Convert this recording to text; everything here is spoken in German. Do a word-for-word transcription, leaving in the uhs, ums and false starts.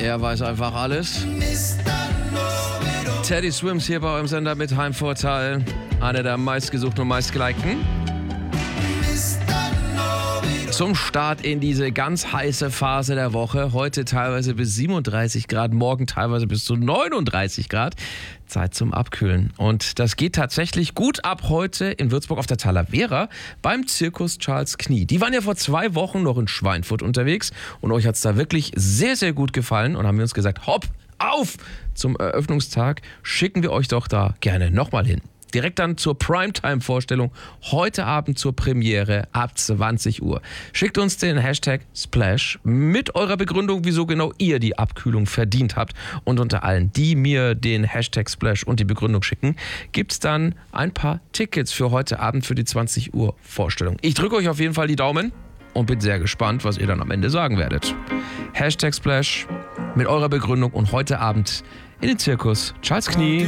Er weiß einfach alles. Teddy Swims hier bei eurem Sender mit Heimvorteil. Einer der meistgesuchten und meistgelikten. Zum Start in diese ganz heiße Phase der Woche. Heute teilweise bis siebenunddreißig Grad, morgen teilweise bis zu neununddreißig Grad. Zeit zum Abkühlen. Und das geht tatsächlich gut ab heute in Würzburg auf der Talavera beim Zirkus Charles Knie. Die waren ja vor zwei Wochen noch in Schweinfurt unterwegs und euch hat es da wirklich sehr, sehr gut gefallen und haben wir uns gesagt, hopp, auf! Zum Eröffnungstag schicken wir euch doch da gerne nochmal hin. Direkt dann zur Primetime-Vorstellung, heute Abend zur Premiere ab zwanzig Uhr. Schickt uns den Hashtag Splash mit eurer Begründung, wieso genau ihr die Abkühlung verdient habt. Und unter allen, die mir den Hashtag Splash und die Begründung schicken, gibt's dann ein paar Tickets für heute Abend für die zwanzig Uhr Vorstellung. Ich drücke euch auf jeden Fall die Daumen und bin sehr gespannt, was ihr dann am Ende sagen werdet. Hashtag Splash mit eurer Begründung und heute Abend in den Zirkus Charles Knie.